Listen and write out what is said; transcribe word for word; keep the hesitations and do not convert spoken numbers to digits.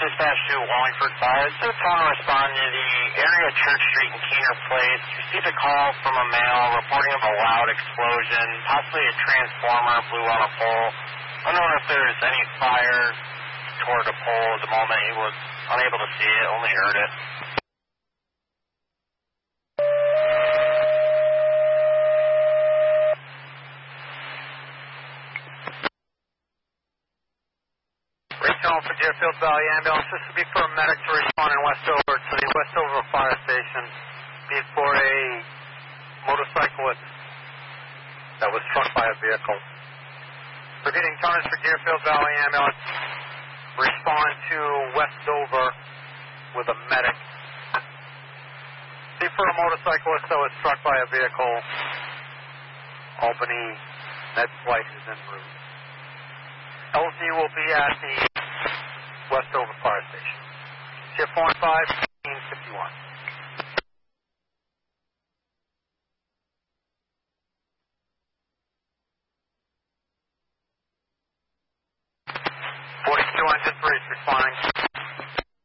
dispatch to Wallingford Fire. This is calling to respond to the area of Church Street and Keener Place. Received a call from a male reporting of a loud explosion, possibly a transformer blew on a pole. Unknown if there's any fire toward the pole at the moment. He was unable to see it, only heard it. For Deerfield Valley Ambulance, this would be for a medic to respond in Westover to the Westover Fire Station. Be for a motorcyclist that was struck by a vehicle. Repeating, Torrance for Deerfield Valley Ambulance. Respond to Westover with a medic. Be for a motorcyclist that was struck by a vehicle. Albany med flight is en route. L Z will be at the Westover Fire Station. Tier four and five, fifteen fifty-one. forty-two engine three is responding.